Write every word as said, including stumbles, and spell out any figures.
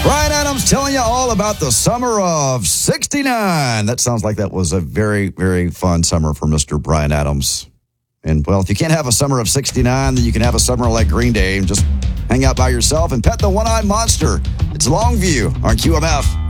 Bryan Adams telling you all about the summer of sixty-nine. That sounds like that was a very, very fun summer for Mister Bryan Adams. And, well, if you can't have a summer of sixty-nine, then you can have a summer like Green Day and just hang out by yourself and pet the one-eyed monster. It's Longview on Q M F.